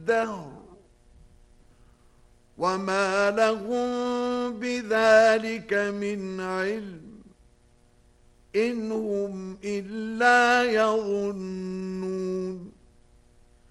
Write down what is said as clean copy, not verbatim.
الدهر وما لهم بذلك من علم إن هم إلا يظنون.